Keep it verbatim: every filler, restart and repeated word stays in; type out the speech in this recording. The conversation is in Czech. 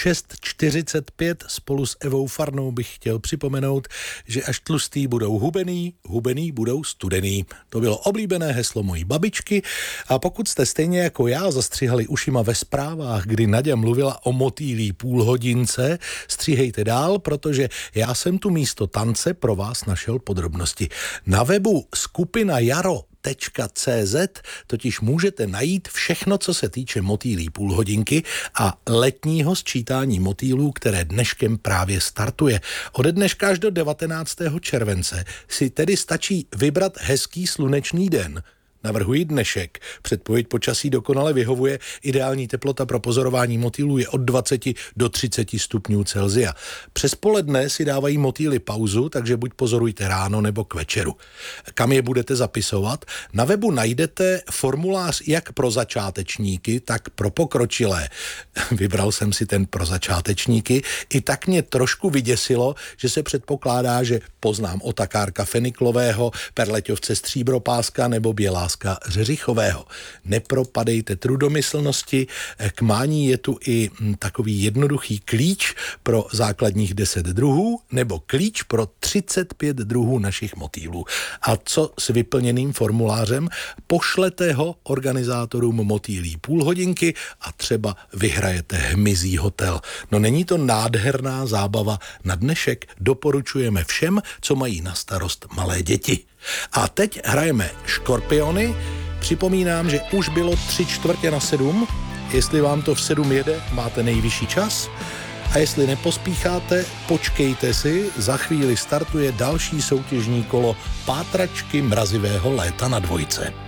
šest čtyřicet pět. Spolu s Evou Farnou bych chtěl připomenout, že až tlustý budou hubený, hubený budou studený. To bylo oblíbené heslo mojí babičky a pokud jste stejně jako já zastřihali ušima ve zprávách, kdy Naďa mluvila o motýlí půlhodince, stříhejte dál, protože já jsem tu místo tance pro vás našel podrobnosti. Na webu skupina jaro tečka cé zet totiž můžete najít všechno, co se týče motýlí půlhodinky a letního sčítání motýlů, které dneškem právě startuje. Ode dneška až do devatenáctého července si tedy stačí vybrat hezký slunečný den. Navrhuji dnešek. Předpověď počasí dokonale vyhovuje. Ideální teplota pro pozorování motýlů je od dvacet do třicet stupňů Celsia. Přes poledne si dávají motýly pauzu, takže buď pozorujte ráno nebo k večeru. Kam je budete zapisovat? Na webu najdete formulář jak pro začátečníky, tak pro pokročilé. Vybral jsem si ten pro začátečníky. I tak mě trošku vyděsilo, že se předpokládá, že poznám otakárka feniklového, perleťovce stříbropáska nebo běláska Řeřichového. Nepropadejte trudomyslnosti, k mání je tu i takový jednoduchý klíč pro základních deset druhů nebo klíč pro třicet pět druhů našich motýlů. A co s vyplněným formulářem? Pošlete ho organizátorům motýlí půlhodinky a třeba vyhrajete hmyzí hotel. No není to nádherná zábava na dnešek? Doporučujeme všem, co mají na starost malé děti. A teď hrajeme Škorpiony. Připomínám, že už bylo tři čtvrtě na sedm. Jestli vám to v sedm jede, máte nejvyšší čas. A jestli nepospícháte, počkejte si, za chvíli startuje další soutěžní kolo pátračky mrazivého léta na dvojce.